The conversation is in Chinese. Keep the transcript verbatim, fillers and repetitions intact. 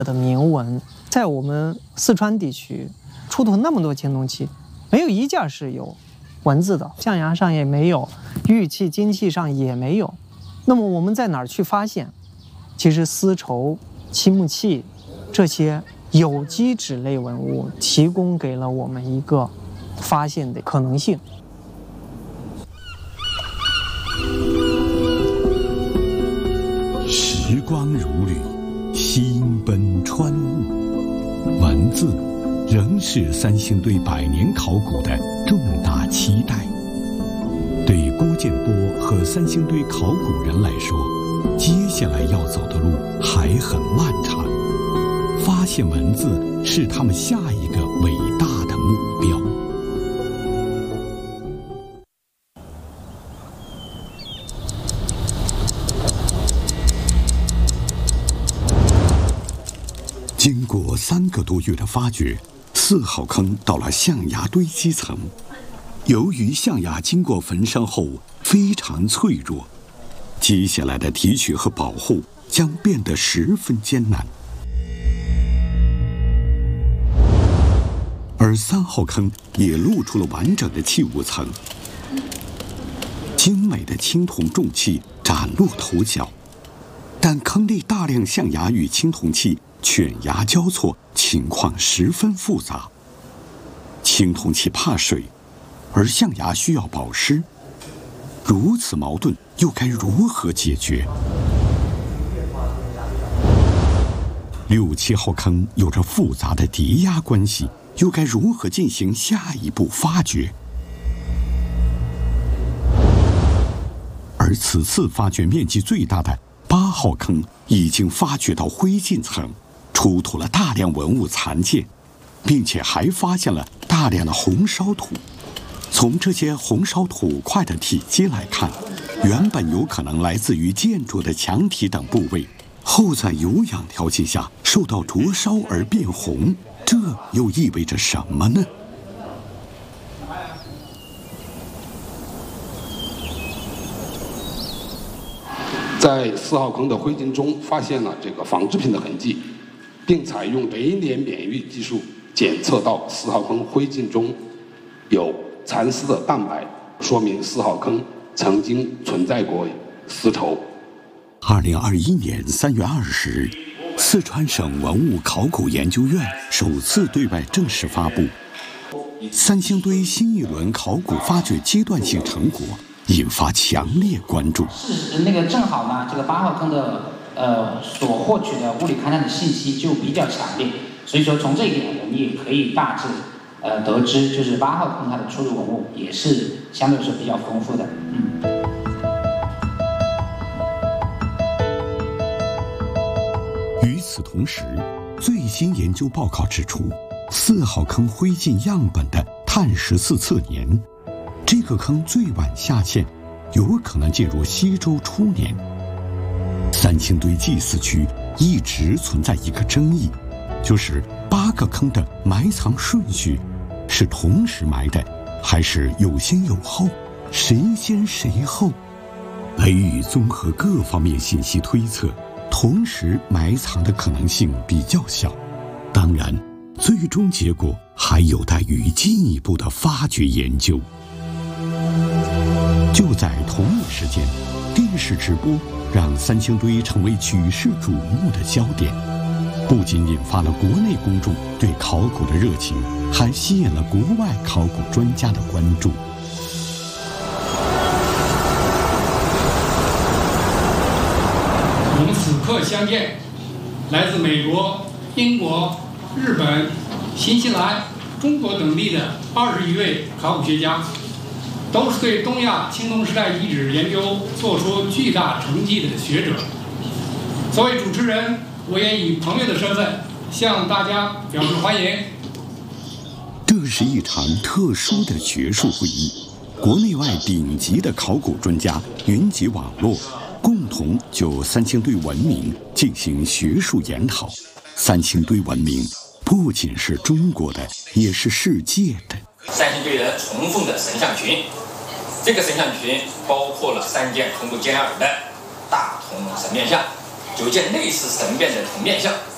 的铭文，在我们四川地区出土那么多青铜器，没有一件是有文字的，象牙上也没有，玉器、金器上也没有。那么我们在哪儿去发现？其实丝绸、漆木器这些有机质类文物提供给了我们一个发现的可能性。 时光如旅，星奔川雾，文字仍是三星堆百年考古的重大期待。对郭建波和三星堆考古人来说，接下来要走的路还很漫长。发现文字是他们下一个伟大的目标。经过三个多月的发掘，四号坑到了象牙堆积层。由于象牙经过焚烧后非常脆弱，接下来的提取和保护将变得十分艰难。而三号坑也露出了完整的器物层，精美的青铜重器崭露头角，但坑内大量象牙与青铜器犬牙交错，情况十分复杂。青铜器怕水，而象牙需要保湿，如此矛盾又该如何解决？六七号坑有着复杂的叠压关系，又该如何进行下一步发掘？而此次发掘面积最大的八号坑已经发掘到灰烬层，出土了大量文物残件，并且还发现了大量的红烧土。从这些红烧土块的体积来看，原本有可能来自于建筑的墙体等部位，后在有氧条件下受到灼烧而变红，这又意味着什么呢？ 在四号坑的灰烬中发现了这个纺织品的痕迹，并采用北脸免疫技术检测到四号坑灰烬中有蚕丝的蛋白，说明四号坑曾经存在过丝绸。 二零二一年三月二十日，四川省文物考古研究院首次对外正式发布三星堆新一轮考古发掘阶段性成果，引发强烈关注。 是那个正好呢，这个八号坑的呃所获取的物理勘探的信息就比较强烈，所以说从这一点我们也可以大致呃得知，就是八号坑它的出土文物也是相对是比较丰富的。嗯。 与此同时，最新研究报告指出，四号坑灰烬样本的碳十四测年，这个坑最晚下陷，有可能进入西周初年。三星堆祭祀区一直存在一个争议，就是八个坑的埋藏顺序是同时埋的，还是有先有后，谁先谁后？雷宇综合各方面信息推测，同时埋藏的可能性比较小。当然，最终结果还有待于进一步的发掘研究。就在同一时间，电视直播让三星堆成为举世瞩目的焦点，不仅引发了国内公众对考古的热情，还吸引了国外考古专家的关注。 我们此刻相见，来自美国、英国、日本、新西兰、中国等地的二十余位考古学家，都是对东亚青铜时代遗址研究做出巨大成绩的学者。作为主持人，我也以朋友的身份向大家表示欢迎。 这是一场特殊的学术会议，国内外顶级的考古专家云集网络，共同就三星堆文明进行学术研讨。三星堆文明不仅是中国的，也是世界的。 三星堆人崇奉的神像群，这个神像群包括了三件同步尖耳的大铜神面像，九件类似神变的铜面像，